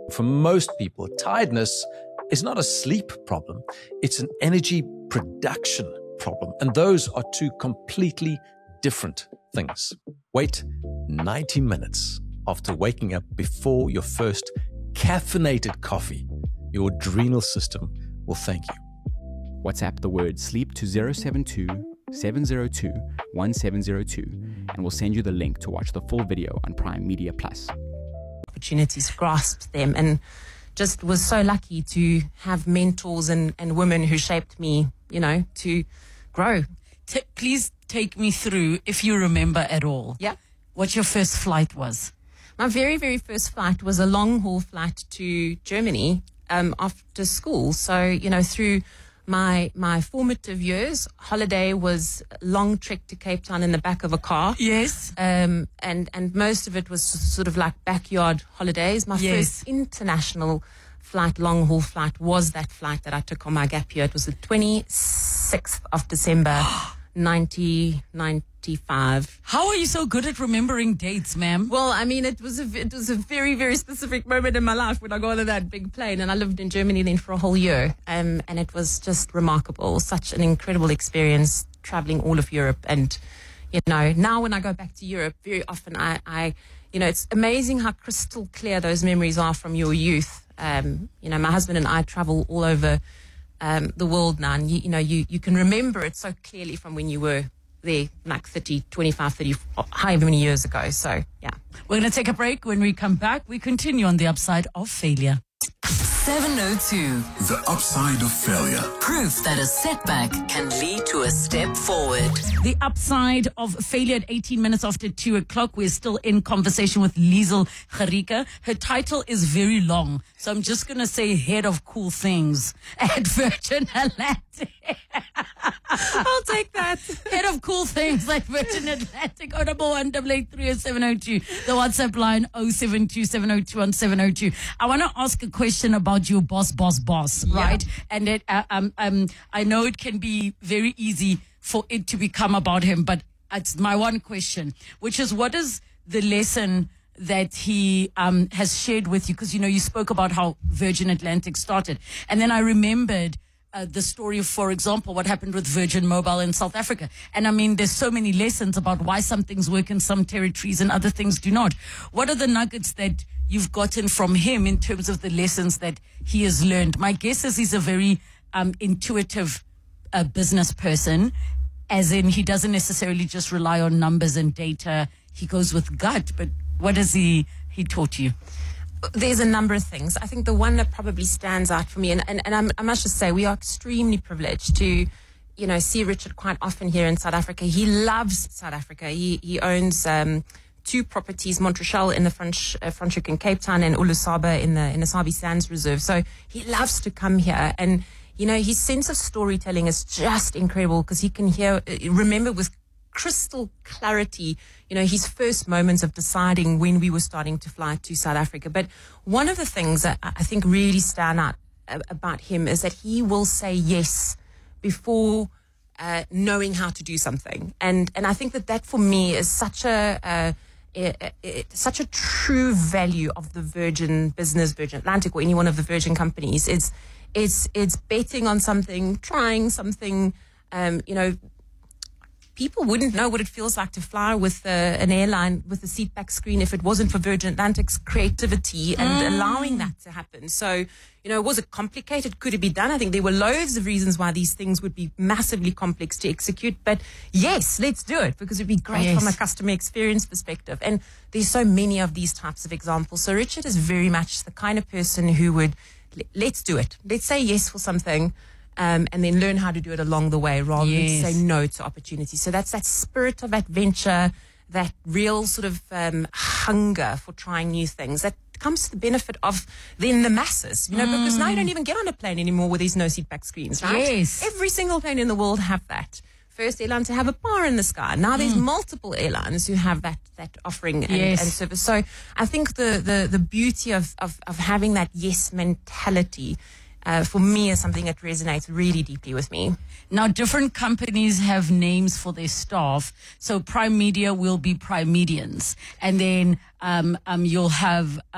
For most people, tiredness is not a sleep problem. It's an energy production problem. And those are two completely different things. Wait 90 minutes after waking up before your first caffeinated coffee. Your adrenal system will thank you. WhatsApp the word sleep to 072 702 1702 and we'll send you the link to watch the full video on Prime Media Plus. Opportunities, grasped them, and just was so lucky to have mentors and women who shaped me, to grow. Please take me through, if you remember at all, what your first flight was. My very, very first flight was a long-haul flight to Germany after school. So, through my formative years, holiday was a long trek to Cape Town in the back of a car. Yes. And most of it was sort of like backyard holidays. My first international flight, long-haul flight, was that flight that I took on my gap year. It was the 26th of December, 1995. How are you so good at remembering dates, ma'am? Well, I mean, it was a very, very specific moment in my life when I got on that big plane, and I lived in Germany then for a whole year, and it was just remarkable. Such an incredible experience traveling all of Europe. And now when I go back to Europe, very often I it's amazing how crystal clear those memories are from your youth. My husband and I travel all over the world now, and you can remember it so clearly from when you were there, like 25, 30, however many years ago. So, yeah. We're going to take a break. When we come back, we continue on the upside of failure. 702. The upside of failure. Proof that a setback can lead to a step forward. The upside of failure at 18 minutes after 2 o'clock. We're still in conversation with Liesl Gericke. Her title is very long, so I'm just going to say head of cool things at Virgin Atlantic. I'll take that. Head of cool things at Virgin Atlantic. 011-883-0702. The WhatsApp line 0727021702. I want to ask a question about your boss, right? And it, I know it can be very easy for it to become about him, but it's my one question, which is, what is the lesson that he has shared with you? Because, you spoke about how Virgin Atlantic started. And then I remembered the story of, for example, what happened with Virgin Mobile in South Africa. And I mean, there's so many lessons about why some things work in some territories and other things do not. What are the nuggets that you've gotten from him in terms of the lessons that he has learned? My guess is he's a very intuitive business person, as in he doesn't necessarily just rely on numbers and data. He goes with gut. But what has he taught you? There's a number of things. I think the one that probably stands out for me, and I must just say, we are extremely privileged to, see Richard quite often here in South Africa. He loves South Africa. He owns 2 properties, Montreal in the Franschhoek in Cape Town, and Ulusaba in the Sabi Sands Reserve. So he loves to come here, and his sense of storytelling is just incredible, because he can remember with crystal clarity, his first moments of deciding when we were starting to fly to South Africa. But one of the things that I think really stand out about him is that he will say yes before knowing how to do something. And I think that for me is such a true value of the Virgin Atlantic, or any one of the Virgin companies. It's betting on something, trying something. People wouldn't know what it feels like to fly with an airline with a seat back screen if it wasn't for Virgin Atlantic's creativity and allowing that to happen. So, was it complicated? Could it be done? I think there were loads of reasons why these things would be massively complex to execute. But yes, let's do it, because it'd be great from a customer experience perspective. And there's so many of these types of examples. So Richard is very much the kind of person who would, let's do it. Let's say yes for something. And then learn how to do it along the way, rather than say no to opportunity. So that's that spirit of adventure, that real sort of hunger for trying new things that comes to the benefit of then the masses, because now you don't even get on a plane anymore where there's no seat back screens, right? Yes. Every single plane in the world have that. First airline to have a bar in the sky. Now there's multiple airlines who have that offering and service. So I think the beauty of having that yes mentality for me is something that resonates really deeply with me. Now, different companies have names for their staff. So Prime Media will be Prime Medians. And then you'll have